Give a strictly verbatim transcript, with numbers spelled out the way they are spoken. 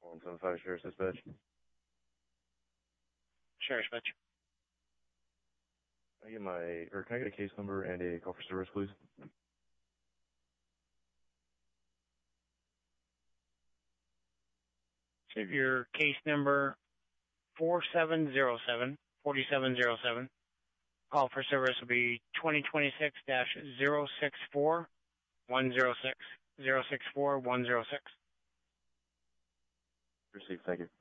one seven five Sheriff's Dispatch. Sheriff's Dispatch. Can I get my, or can I get a case number and a call for service, please? Save your case number four seven zero seven, four seven zero seven. Call for service will be twenty twenty-six dash zero six four one zero six, zero six four one zero six. Received, thank you.